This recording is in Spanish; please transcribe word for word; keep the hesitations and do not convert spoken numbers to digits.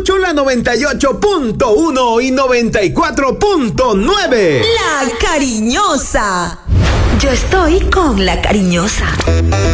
escucho la noventa y ocho punto uno y noventa y cuatro punto nueve. La Cariñosa. Yo estoy con La Cariñosa.